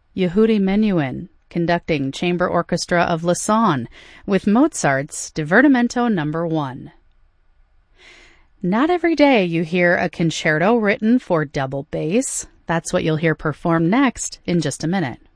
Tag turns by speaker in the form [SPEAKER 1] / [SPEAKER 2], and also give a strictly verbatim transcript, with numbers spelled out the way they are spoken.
[SPEAKER 1] Yehudi Menuhin, conducting Chamber Orchestra of Lausanne with Mozart's Divertimento Number One. Not every day you hear a concerto written for double bass. That's what you'll hear performed next in just a minute.